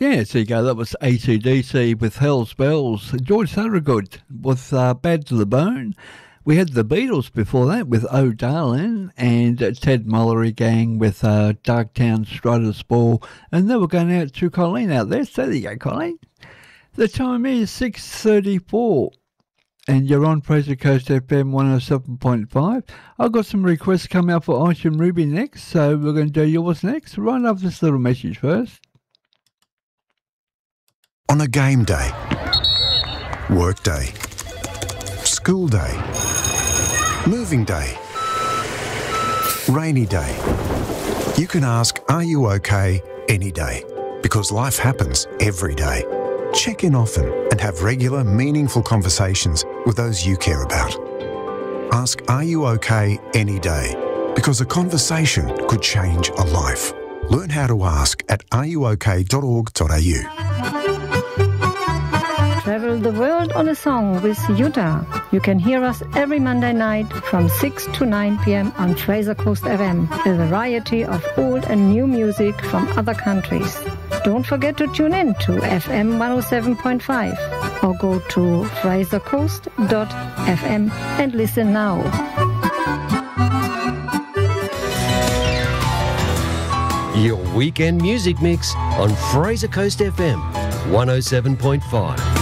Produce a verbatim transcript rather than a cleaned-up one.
Yeah, so you go. That was A C D C with Hell's Bells. George Thorogood with uh, Bad to the Bone. We had the Beatles before that with Oh Darling, and uh, Ted Mullery Gang with uh, Darktown Strutter's Ball. And they were going out to Colleen out there. So there you go, Colleen. The time is six thirty-four. And you're on Fraser Coast F M one oh seven point five. I've got some requests coming out for Ice and Ruby next, so we're going to do yours next. Right after this little message first. On a game day, work day, school day, moving day, rainy day, you can ask, are you okay, any day? Because life happens every day. Check in often and have regular, meaningful conversations with those you care about. Ask, are you okay, any day? Because a conversation could change a life. Learn how to ask at are you okay dot org dot a u. Travel the world on a song with Jutta. You can hear us every Monday night from six to nine p.m. on Fraser Coast F M. A variety of old and new music from other countries. Don't forget to tune in to F M one oh seven point five or go to fraser coast dot f m and listen now. Your weekend music mix on Fraser Coast F M one oh seven point five.